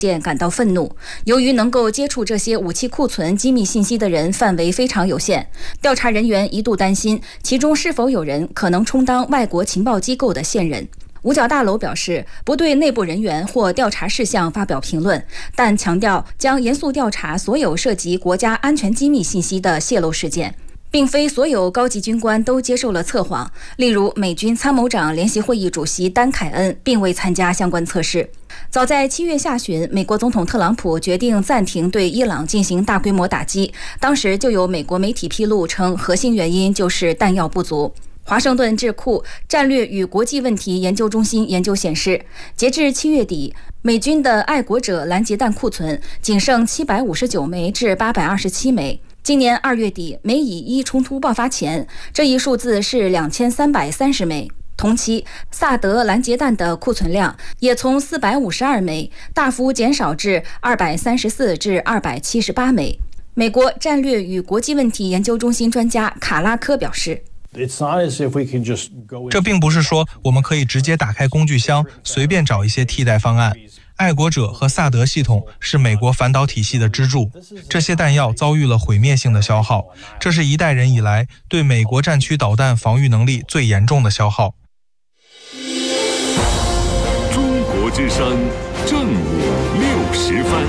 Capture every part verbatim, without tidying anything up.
感到愤怒。由于能够接触这些武器库存机密信息的人范围非常有限，调查人员一度担心其中是否有人可能充当外国情报机构的线人。五角大楼表示不对内部人员或调查事项发表评论，但强调将严肃调查所有涉及国家安全机密信息的泄露事件。并非所有高级军官都接受了测谎，例如美军参谋长联席会议主席丹凯恩并未参加相关测试。早在七月下旬，美国总统特朗普决定暂停对伊朗进行大规模打击，当时就有美国媒体披露称，核心原因就是弹药不足。华盛顿智库战略与国际问题研究中心研究显示，截至七月底，美军的爱国者拦截弹库存仅剩七百五十九枚至八百二十七枚。今年二月底，美以伊冲突爆发前，这一数字是两千三百三十枚。同期，萨德拦截弹的库存量也从四百五十二枚大幅减少至二百三十四至二百七十八枚。美国战略与国际问题研究中心专家卡拉科表示， 这并不是说我们可以直接打开工具箱，随便找一些替代方案。爱国者和萨德系统是美国反导体系的支柱，这些弹药遭遇了毁灭性的消耗，这是一代人以来对美国战区导弹防御能力最严重的消耗。 中国之声正午六时分，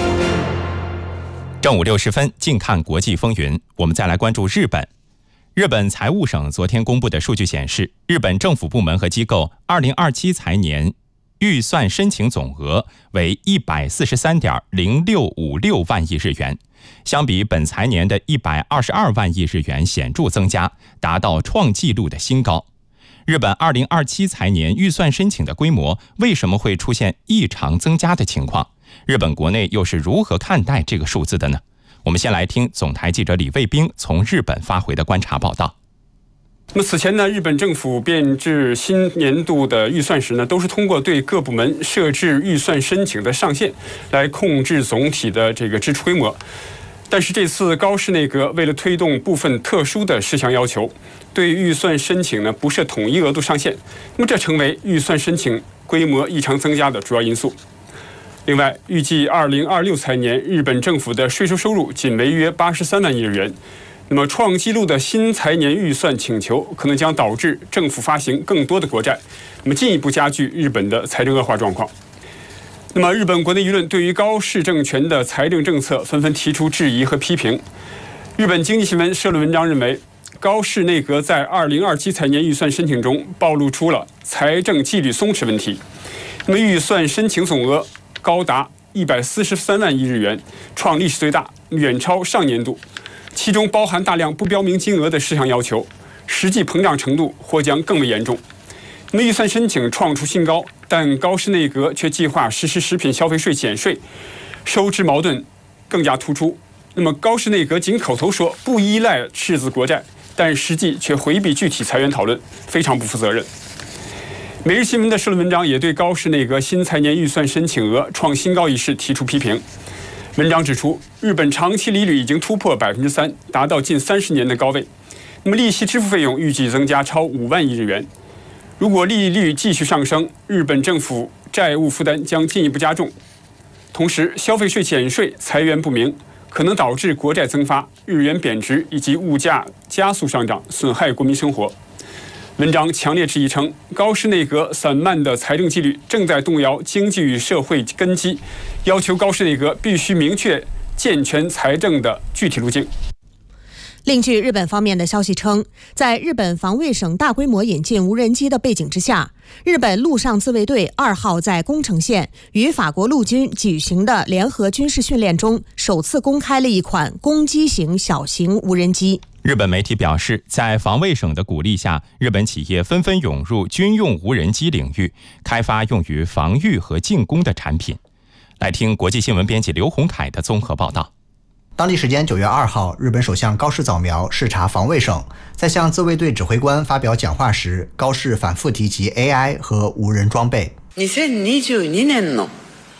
正午六十分，近看国际风云。我们再来关注日本。日本财务省昨天公布的数据显示，日本政府部门和机构二零二七财年预算申请总额为一百四十三点零六五六万亿日元，相比本财年的一百二十二万亿日元显著增加，达到创纪录的新高。日本二零二七财年预算申请的规模为什么会出现异常增加的情况？日本国内又是如何看待这个数字的呢？我们先来听总台记者李卫兵从日本发回的观察报道。 那么此前呢，日本政府编制新年度的预算时呢，都是通过对各部门设置预算申请的上限来控制总体的这个支出规模。但是这次高市内阁为了推动部分特殊的事项要求，对预算申请呢不设统一额度上限，那么这成为预算申请规模异常增加的主要因素。另外，预计二零二六财年日本政府的税收收入仅为约八十三万亿日元。那么创纪录的新财年预算请求可能将导致政府发行更多的国债，那么进一步加剧日本的财政恶化状况。那么日本国内舆论对于高市政权的财政政策纷纷提出质疑和批评。日本经济新闻社论文章认为，高市内阁在二零二七财年预算申请中暴露出了财政纪律松弛问题。那么预算申请总额高达一百四十三万亿日元，创历史最大，远超上年度。其中包含大量不标明金额的事项要求，实际膨胀程度或将更为严重。那么预算申请创出新高，但高市内阁却计划实施食品消费税减税，收支矛盾更加突出。那么高市内阁仅口头说不依赖赤字国债，但实际却回避具体裁员讨论，非常不负责任。每日新闻的社论文章也对高市内阁新财年预算申请额创新高一事提出批评。文章指出，日本长期利率已经突破百分之三，达到近三十年的高位。那么利息支付费用预计增加超五万亿日元。如果利率继续上升，日本政府债务负担将进一步加重。同时，消费税减税财源不明，可能导致国债增发、日元贬值以及物价加速上涨，损害国民生活。文章强烈质疑称，高市内阁散漫的财政纪律正在动摇经济与社会根基，要求高市内阁必须明确健全财政的具体路径。 另据日本方面的消息称，在日本防卫省大规模引进无人机的背景之下，日本陆上自卫队二号在宫城县与法国陆军举行的联合军事训练中，首次公开了一款攻击型小型无人机。 日本媒体表示，在防卫省的鼓励下，日本企业纷纷涌入军用无人机领域，开发用于防御和进攻的产品。来听国际新闻编辑刘洪凯的综合报道。 当地时间九月二号，日本首相高市早苗视察防卫省，在向自卫队指挥官发表讲话时，高市反复提及 A I 和无人装备。 にせんにじゅうにねんの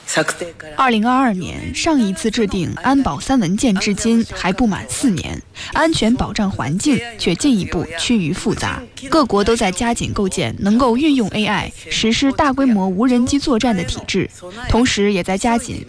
二零二二年上一次制定安保三文件至今还不满四年，安全保障环境却进一步趋于复杂。各国都在加紧构建能够运用 A I 实施大规模无人机作战的体制，同时也在加紧